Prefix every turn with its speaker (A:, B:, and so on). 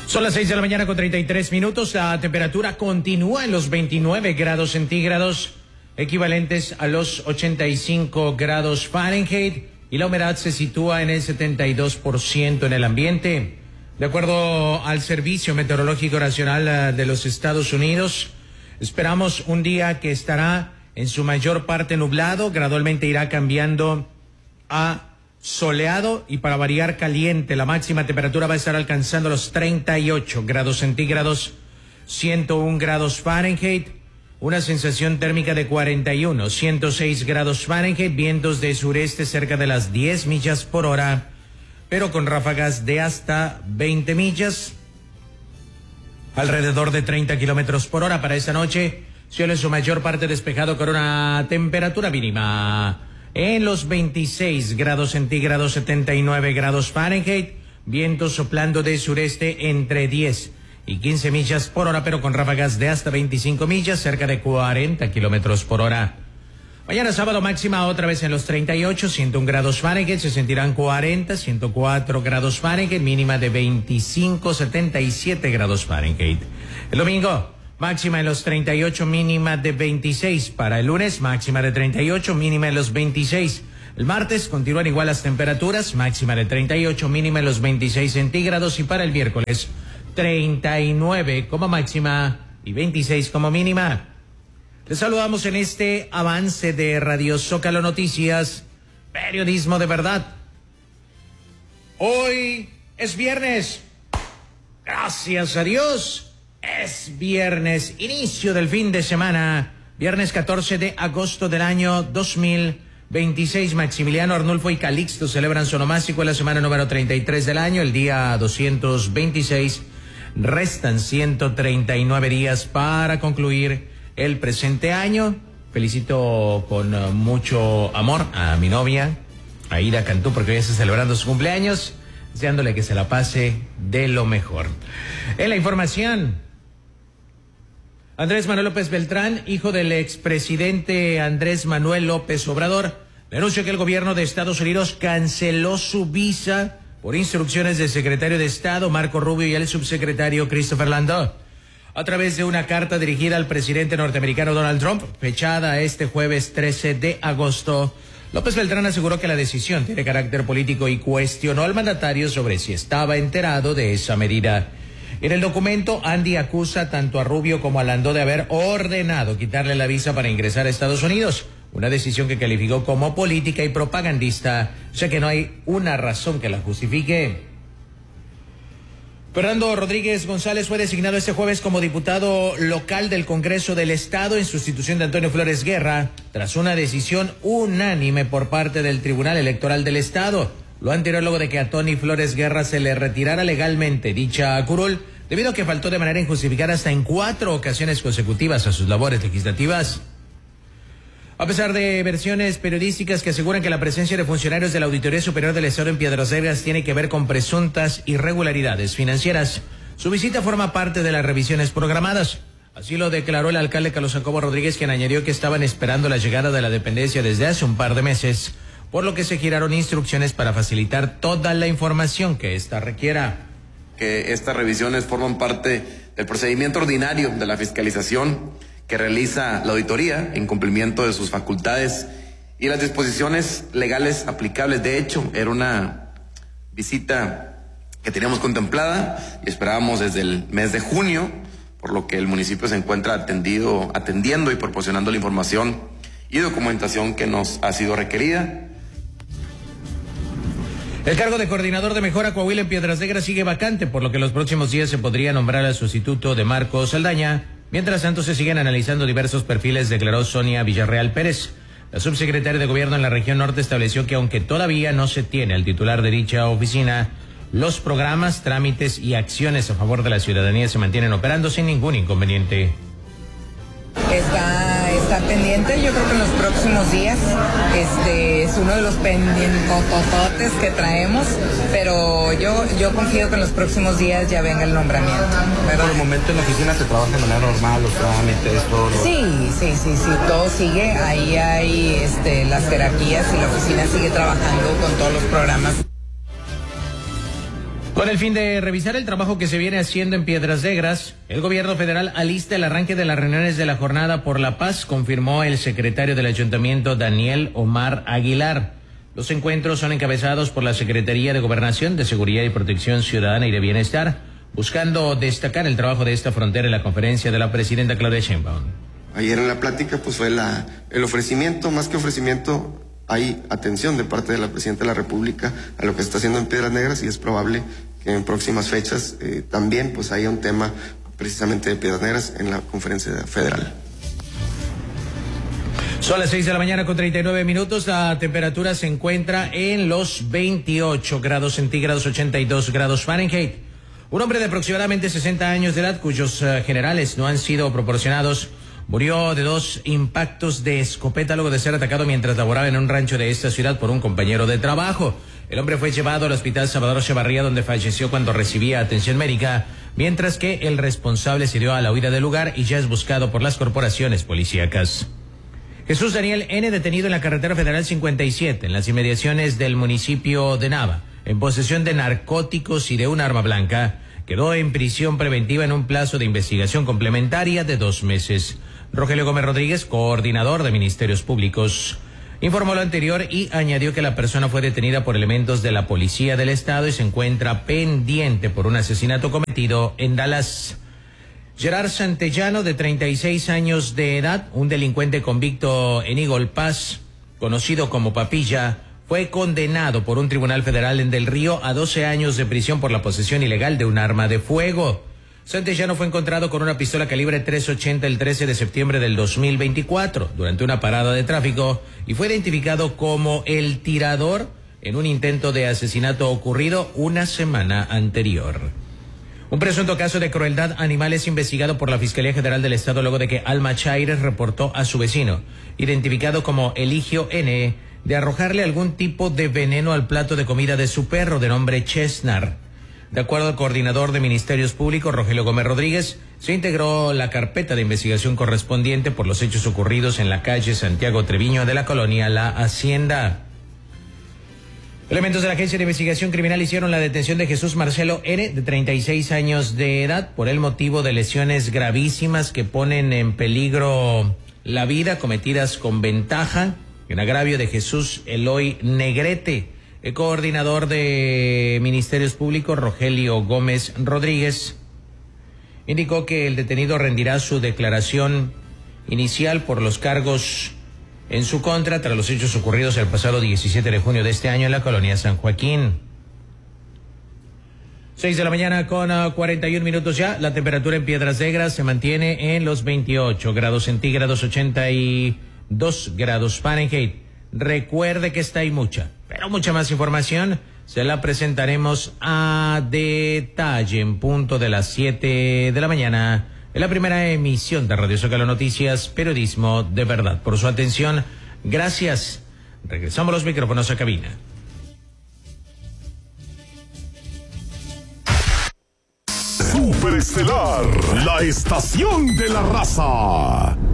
A: Son las 6 de la mañana con 33 minutos. La temperatura continúa en los 29 grados centígrados, equivalentes a los 85 grados Fahrenheit, y la humedad se sitúa en el 72% en el ambiente. De acuerdo al Servicio Meteorológico Nacional de los Estados Unidos, esperamos un día que estará en su mayor parte nublado, gradualmente irá cambiando a soleado y, para variar, caliente. La máxima temperatura va a estar alcanzando los 38 grados centígrados, 101 grados Fahrenheit, una sensación térmica de 41, 106 grados Fahrenheit, vientos de sureste cerca de las 10 millas por hora, pero con ráfagas de hasta 20 millas, alrededor de 30 kilómetros por hora. Para esta noche, cielo en su mayor parte despejado con una temperatura mínima en los 26 grados centígrados, 79 grados Fahrenheit, viento soplando de sureste entre 10 y 15 millas por hora, pero con ráfagas de hasta 25 millas, cerca de 40 kilómetros por hora. Mañana sábado, máxima otra vez en los 38, 101 grados Fahrenheit, se sentirán 40, 104 grados Fahrenheit, mínima de 25, 77 grados Fahrenheit. El domingo, máxima en los 38, mínima de 26. Para el lunes, máxima de 38, mínima en los 26. El martes continúan igual las temperaturas, máxima de 38, mínima en los 26 centígrados. Y para el miércoles, 39 como máxima y 26 como mínima. Les saludamos en este avance de Radio Zócalo Noticias, periodismo de verdad. Hoy es viernes. Gracias a Dios. Es viernes, inicio del fin de semana, viernes 14 de agosto del año 2026. Maximiliano, Arnulfo y Calixto celebran su onomástico en la semana número 33 del año, el día 226. Restan 139 días para concluir el presente año. Felicito con mucho amor a mi novia, Aida Cantú, porque hoy está celebrando su cumpleaños, deseándole que se la pase de lo mejor. En la información, Andrés Manuel López Beltrán, hijo del expresidente Andrés Manuel López Obrador, denunció que el gobierno de Estados Unidos canceló su visa por instrucciones del secretario de Estado Marco Rubio y el subsecretario Christopher Landau. A través de una carta dirigida al presidente norteamericano Donald Trump, fechada este jueves 13 de agosto, López Beltrán aseguró que la decisión tiene carácter político y cuestionó al mandatario sobre si estaba enterado de esa medida. En el documento, Andy acusa tanto a Rubio como a Landau de haber ordenado quitarle la visa para ingresar a Estados Unidos, una decisión que calificó como política y propagandista, ya que no hay una razón que la justifique. Fernando Rodríguez González fue designado este jueves como diputado local del Congreso del Estado en sustitución de Antonio Flores Guerra, tras una decisión unánime por parte del Tribunal Electoral del Estado. Lo anterior luego de que a Tony Flores Guerra se le retirara legalmente dicha curul, debido a que faltó de manera injustificada hasta en 4 ocasiones consecutivas a sus labores legislativas. A pesar de versiones periodísticas que aseguran que la presencia de funcionarios de la Auditoría Superior del Estado en Piedras Negras tiene que ver con presuntas irregularidades financieras, su visita forma parte de las revisiones programadas. Así lo declaró el alcalde Carlos Jacobo Rodríguez, quien añadió que estaban esperando la llegada de la dependencia desde hace un par de meses, por lo que se giraron instrucciones para facilitar toda la información que ésta requiera.
B: Que estas revisiones forman parte del procedimiento ordinario de la fiscalización que realiza la auditoría en cumplimiento de sus facultades y las disposiciones legales aplicables. De hecho, era una visita que teníamos contemplada y esperábamos desde el mes de junio, por lo que el municipio se encuentra atendiendo y proporcionando la información y documentación que nos ha sido requerida.
A: El cargo de coordinador de Mejora Coahuila en Piedras Negras sigue vacante, por lo que en los próximos días se podría nombrar al sustituto de Marcos Saldaña. Mientras tanto, se siguen analizando diversos perfiles, declaró Sonia Villarreal Pérez. La subsecretaria de Gobierno en la región norte estableció que aunque todavía no se tiene al titular de dicha oficina, los programas, trámites y acciones a favor de la ciudadanía se mantienen operando sin ningún inconveniente.
C: Está pendiente, yo creo que en los próximos días es uno de los pendientes que traemos, pero yo confío que en los próximos días ya venga el nombramiento, ¿verdad?
D: Por el momento en la oficina se trabaja de manera normal, los trámites, todo.
C: Sí, todo sigue, ahí hay las jerarquías y la oficina sigue trabajando con todos los programas.
A: Con el fin de revisar el trabajo que se viene haciendo en Piedras Negras, el gobierno federal alista el arranque de las reuniones de la Jornada por la Paz, confirmó el secretario del ayuntamiento Daniel Omar Aguilar. Los encuentros son encabezados por la Secretaría de Gobernación, de Seguridad y Protección Ciudadana y de Bienestar, buscando destacar el trabajo de esta frontera en la conferencia de la presidenta Claudia Sheinbaum.
E: Ayer en la plática pues fue el ofrecimiento, más que ofrecimiento, hay atención de parte de la Presidenta de la República a lo que se está haciendo en Piedras Negras y es probable que en próximas fechas también pues haya un tema precisamente de Piedras Negras en la conferencia federal.
A: Son las 6:39 a.m. La temperatura se encuentra en los 28 grados centígrados, 82 grados Fahrenheit. Un hombre de aproximadamente 60 años de edad, cuyos generales no han sido proporcionados, murió de 2 impactos de escopeta luego de ser atacado mientras laboraba en un rancho de esta ciudad por un compañero de trabajo. El hombre fue llevado al hospital Salvador Echevarría, donde falleció cuando recibía atención médica, mientras que el responsable se dio a la huida del lugar y ya es buscado por las corporaciones policíacas. Jesús Daniel N., detenido en la carretera federal 57, en las inmediaciones del municipio de Nava, en posesión de narcóticos y de un arma blanca, quedó en prisión preventiva en un plazo de investigación complementaria de 2 meses. Rogelio Gómez Rodríguez, coordinador de Ministerios Públicos, informó lo anterior y añadió que la persona fue detenida por elementos de la Policía del Estado y se encuentra pendiente por un asesinato cometido en Dallas. Gerard Santellano, de 36 años de edad, un delincuente convicto en Eagle Pass, conocido como Papilla, fue condenado por un tribunal federal en Del Río a 12 años de prisión por la posesión ilegal de un arma de fuego. Santellano fue encontrado con una pistola calibre .380 el 13 de septiembre del 2024 durante una parada de tráfico y fue identificado como el tirador en un intento de asesinato ocurrido una semana anterior. Un presunto caso de crueldad animal es investigado por la Fiscalía General del Estado luego de que Alma Chaires reportó a su vecino, identificado como Eligio N., de arrojarle algún tipo de veneno al plato de comida de su perro de nombre Chesnar. De acuerdo al coordinador de Ministerios Públicos, Rogelio Gómez Rodríguez, se integró la carpeta de investigación correspondiente por los hechos ocurridos en la calle Santiago Treviño de la colonia La Hacienda. Elementos de la Agencia de Investigación Criminal hicieron la detención de Jesús Marcelo N., de 36 años de edad, por el motivo de lesiones gravísimas que ponen en peligro la vida cometidas con ventaja, en agravio de Jesús Eloy Negrete. El coordinador de Ministerios Públicos, Rogelio Gómez Rodríguez, indicó que el detenido rendirá su declaración inicial por los cargos en su contra tras los hechos ocurridos el pasado 17 de junio de este año en la colonia San Joaquín. 6:41 ya. La temperatura en Piedras Negras se mantiene en los 28 grados centígrados, 82 grados Fahrenheit. Recuerde que esta y mucha, pero mucha más información se la presentaremos a detalle en punto de las 7 de la mañana en la primera emisión de Radio Zócalo Noticias, periodismo de verdad. Por su atención, gracias. Regresamos los micrófonos a cabina.
F: Superestelar, la estación de la raza.